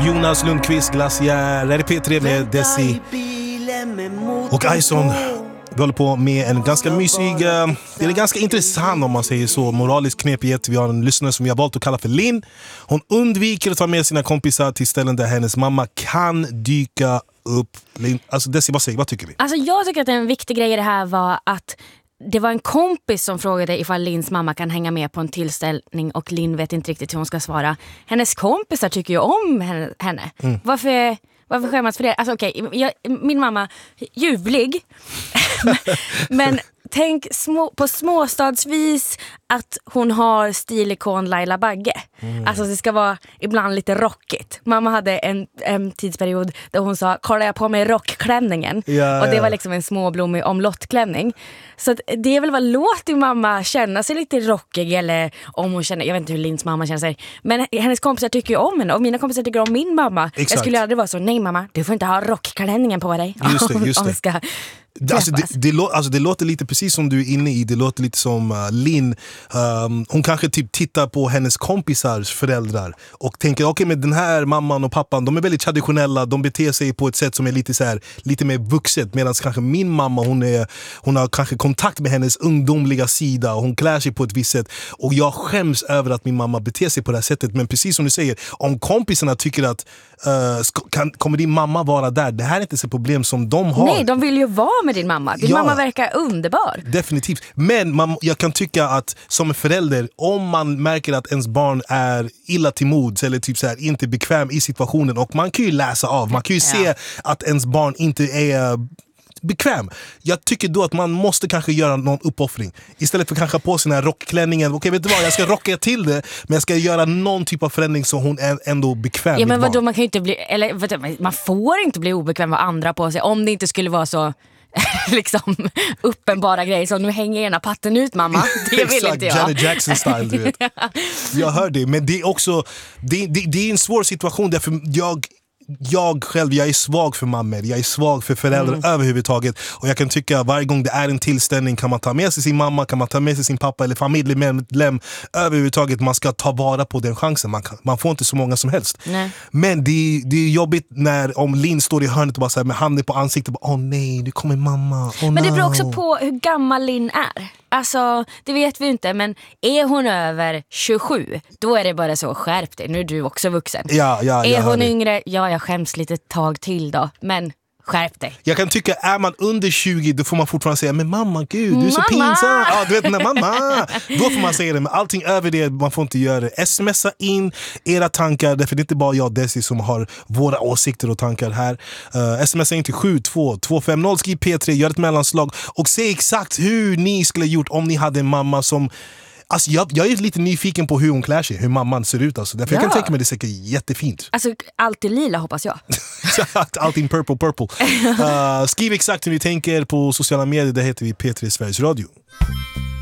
Jonas Lundqvist, Glaciär, RP3 med Desi och Ison. Vi håller på med en ganska mysig, det är ganska intressant om man säger så, moralisk knepighet. Vi har en lyssnare som vi har valt att kalla för Linn. Hon undviker att ta med sina kompisar till ställen där hennes mamma kan dyka upp. Linn, alltså Desi, vad tycker vi? Alltså jag tycker att en viktig grej i det här var att det var en kompis som frågade ifall Linns mamma kan hänga med på en tillställning och Linn vet inte riktigt hur hon ska svara. Hennes kompisar tycker ju om henne. Varför skämmas för det? Alltså okej, min mamma, ljuvlig. Men tänk på småstadsvis att hon har stilikon Laila Bagge. Alltså det ska vara ibland lite rockigt. Mamma hade en tidsperiod där hon sa, kolla jag på mig rockklänningen. Och det var liksom en småblommig omlottklänning. Så att det är väl vad låter mamma känna sig lite rockig, eller om hon känner, jag vet inte hur Linns mamma känner sig. Men hennes kompisar tycker ju om henne och mina kompisar tycker om min mamma. Exakt. Jag skulle aldrig vara så, nej mamma, du får inte ha rockklänningen på dig. Just det. Om vi ska det låter lite precis som du är inne i. Det låter lite som Linn. Hon kanske typ tittar på hennes kompisars föräldrar och tänker, okej, men den här mamman och pappan, de är väldigt traditionella, de beter sig på ett sätt som är lite så här, lite mer vuxet, medan kanske min mamma, hon har kanske kontakt med hennes ungdomliga sida och hon klär sig på ett visst sätt, och jag skäms över att min mamma beter sig på det här sättet. Men precis som du säger, om kompisarna tycker att kommer din mamma vara där, det här är inte så problem som de har. Nej, de vill ju vara med din mamma. Din mamma verkar underbar. Definitivt. Men jag kan tycka att som förälder, om man märker att ens barn är illa till mods eller typ så här, inte bekväm i situationen, och man kan ju läsa av, man kan ju se att ens barn inte är bekväm. Jag tycker då att man måste kanske göra någon uppoffring. Istället för kanske på sin här rockklänningen. Okej, vet du vad? Jag ska rocka till det, men jag ska göra någon typ av förändring så hon är ändå bekväm. Ja, men vadå, man kan ju inte bli, eller man får inte bli obekväm med andra på sig om det inte skulle vara så liksom uppenbara grejer som nu hänger ena patten ut, mamma. Det vill inte jag. Janet Jackson style, du vet. Jag hör det, men det är också det är en svår situation därför jag själv, jag är svag för mammor, jag är svag för föräldrar överhuvudtaget, och jag kan tycka varje gång det är en tillställning kan man ta med sig sin mamma, kan man ta med sig sin pappa eller familjemedlem överhuvudtaget. Man ska ta vara på den chansen, man får inte så många som helst. Nej. Men det är jobbigt om Linn står i hörnet och bara så här, med handen på ansiktet, åh nej, nu kommer mamma. Men det beror också på hur gammal Linn är. Alltså, det vet vi inte, men är hon över 27, då är det bara så, skärp dig, nu är du också vuxen. Är hon yngre, jag skäms lite tag till då, men skärp dig. Jag kan tycka, är man under 20, då får man fortfarande säga, men mamma, gud, du är så pinsam. Ja, du vet, mamma. Då får man säga det, men allting över det, man får inte göra det. Smsa in era tankar, därför det är inte bara jag och Desi som har våra åsikter och tankar här. Smsa in till 72250, skriv P3, gör ett mellanslag och säg exakt hur ni skulle gjort om ni hade en mamma som... Alltså jag är lite nyfiken på hur hon klär sig, hur mamman ser ut. Alltså. Därför jag kan tänka mig det är säkert jättefint. Alltså alltid lila, hoppas jag. Allting purple. Skriv exakt hur ni tänker på sociala medier, där heter vi P3 Sveriges Radio.